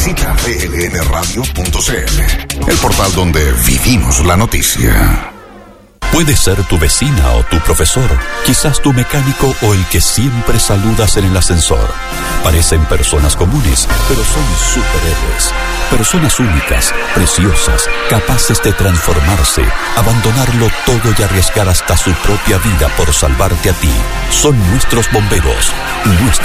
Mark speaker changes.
Speaker 1: Visita clnradio.cl, el portal donde vivimos la noticia.
Speaker 2: Puede ser tu vecina o tu profesor, quizás tu mecánico o el que siempre saludas en el ascensor. Parecen personas comunes, pero son superhéroes. Personas únicas, preciosas, capaces de transformarse, abandonarlo todo y arriesgar hasta su propia vida por salvarte a ti. Son nuestros bomberos, nuestros